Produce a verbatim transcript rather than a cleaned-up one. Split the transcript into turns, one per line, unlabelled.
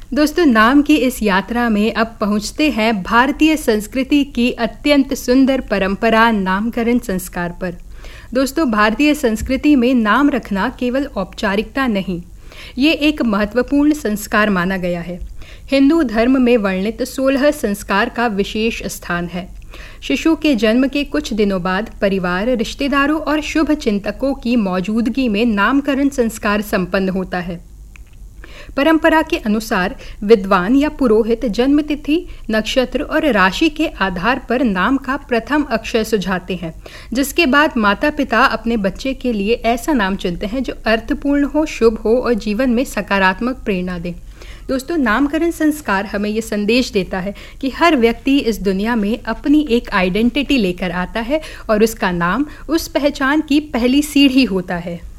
दोस्तों, नाम की इस यात्रा में अब पहुंचते हैं भारतीय संस्कृति की अत्यंत सुंदर परंपरा नामकरण संस्कार पर। दोस्तों, भारतीय संस्कृति में नाम रखना केवल औपचारिकता नहीं, ये एक महत्वपूर्ण संस्कार माना गया है। हिंदू धर्म में वर्णित सोलह संस्कार का विशेष स्थान है। शिशु के जन्म के कुछ दिनों बाद परिवार, रिश्तेदारों और शुभ चिंतकों की मौजूदगी में नामकरण संस्कार संपन्न होता है। परंपरा के अनुसार विद्वान या पुरोहित जन्म तिथि, नक्षत्र और राशि के आधार पर नाम का प्रथम अक्षर सुझाते हैं, जिसके बाद माता पिता अपने बच्चे के लिए ऐसा नाम चुनते हैं जो अर्थपूर्ण हो, शुभ हो और जीवन में सकारात्मक प्रेरणा दे। दोस्तों, नामकरण संस्कार हमें ये संदेश देता है कि हर व्यक्ति इस दुनिया में अपनी एक आइडेंटिटी लेकर आता है और उसका नाम उस पहचान की पहली सीढ़ी होता है।